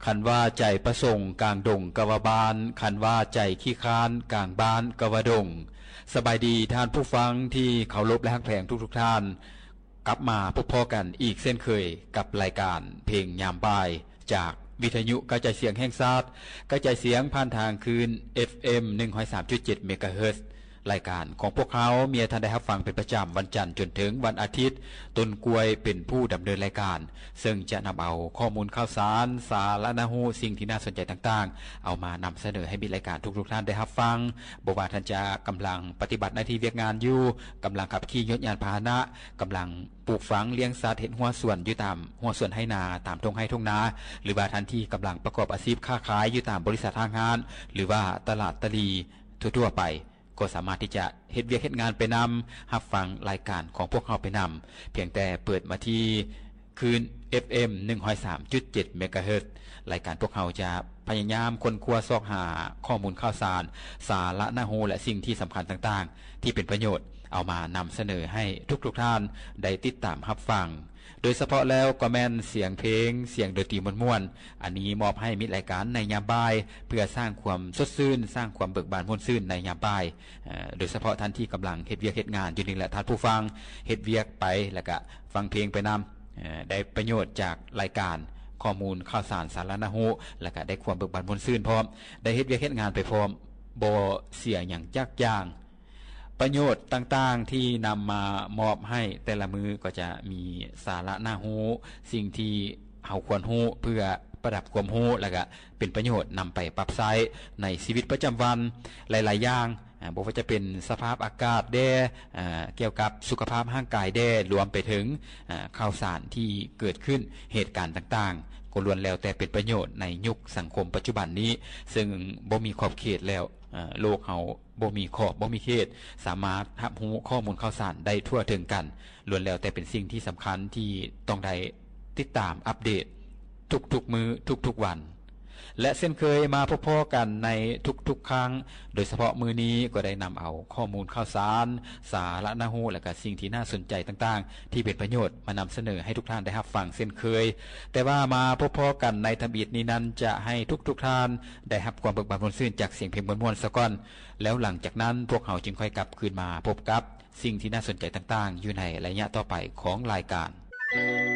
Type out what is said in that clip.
คันว่าใจประสงค์กลางดงกะวาบานคันว่าใจขี้ค้านกลางบ้านกะวาดงสบายดีท่านผู้ฟังที่เคารพและฮักแพงทุกท่านกลับมาพบพอกันอีกเช่นเคยกับรายการเพลงยามบ่ายจากวิทยุกระจายเสียงแห่งชาติกระจายเสียงผ่านทางคืน FM 103.7 เมกะเฮิรตซ์รายการของพวกเขามีท่านได้รับฟังเป็นประจำวันจันทร์จนถึงวันอาทิตย์ต้นกล้วยเป็นผู้ดำเนินรายการซึ่งจะนำเอาข้อมูลข่าวสารสาระน่ารู้สิ่งที่น่าสนใจต่างๆเอามานำเสนอให้มิตรรายการทุกๆท่านได้รับฟังบ่ว่าท่านจะกำลังปฏิบัติหน้าที่เวียกงานอยู่กำลังขับขี่ยนต์ยานพาหนะกำลังปลูกฝังเลี้ยงสัตว์เฮ็ดหัวสวนอยู่ตามหัวสวนไหนาตามทุ่งไร่ทุ่งนาหรือว่าท่านที่กำลังประกอบอาชีพค้าขายอยู่ตามบริษัททางงานหรือว่าตลาดตลีทั่วๆไปก็สามารถที่จะเฮ็ดเวียกเฮ็ดงานไปนำรับฟังรายการของพวกเราไปนำเพียงแต่เปิดมาที่คืน FM 103.7 เมกะเฮิรตซ์รายการพวกเราจะพยายามค้นคว้าซอกหาข้อมูลข่าวสารสาระน่ารู้และสิ่งที่สำคัญต่างๆที่เป็นประโยชน์เอามานำเสนอให้ทุกท่านได้ติดตามรับฟังโดยเฉพาะแล้วก็แม่นเสียงเพลงเสียงดนตรีม่วนๆอันนี้มอบให้มิตรรายการในยามบ่ายเพื่อสร้างความสดชื่นสร้างความเบิกบานม่วนชื่นในยามบ่ายโดยเฉพาะท่านที่กำลังเฮ็ดเวียกเฮ็ดงานอยู่นี่แหละท่านผู้ฟังเฮ็ดเวียกไปแล้วก็ฟังเพลงไปนำได้ประโยชน์จากรายการข้อมูลข่าวสารสาระน่ารู้แล้วก็ได้ความเบิกบานม่วนชื่นพร้อมได้เฮ็ดเวียกเฮ็ดงานไปพร้อมบ่เสียหยังจักอย่างประโยชน์ต่างๆที่นำมามอบให้แต่ละมือก็จะมีสาระน่ารู้สิ่งที่เฮาควรรู้เพื่อประดับความรู้แล้วก็เป็นประโยชน์นำไปปรับใช้ในชีวิตประจำวันหลายๆอย่างบ่ว่าจะเป็นสภาพอากาศแด่เกี่ยวกับสุขภาพร่างกายแด่รวมไปถึงข่าวสารที่เกิดขึ้นเหตุการณ์ต่างๆก็ล้วนแล้วแต่เป็นประโยชน์ในยุคสังคมปัจจุบันนี้ซึ่งบ่มีขอบเขตแล้วโลกเฮาบ่มีขอบบ่มีเขตสามารถรับรู้ข้อมูลข่าวสารได้ทั่วถึงกันล้วนแล้วแต่เป็นสิ่งที่สำคัญที่ต้องได้ติดตามอัปเดตทุกๆมื้อทุกๆวันและเช่นเคยมาพบกันในทุกๆครั้งโดยเฉพาะมื้อนี้ก็ได้นำเอาข้อมูลข่าวสารสาระน่ารู้และก็สิ่งที่น่าสนใจต่างๆที่เป็นประโยชน์มานำเสนอให้ทุกท่านได้รับฟังเช่นเคยแต่ว่ามาพบกันในทำอิฐนี้นั้นจะให้ทุกท่านได้รับความเบิกบานม่วนชื่นจากเสียงเพลงม่วนๆซะก่อนแล้วหลังจากนั้นพวกเราจึงค่อยกลับคืนมาพบกับสิ่งที่น่าสนใจต่างๆอยู่ในระยะต่อไปของรายการ